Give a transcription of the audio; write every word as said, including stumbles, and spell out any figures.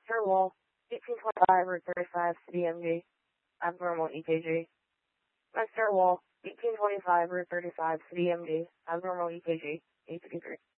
Master Wall, eighteen twenty-five route thirty-five, City M D, abnormal E K G. Master Wall, eighteen twenty-five route thirty-five, City M D, abnormal E K G, eight fifty-three.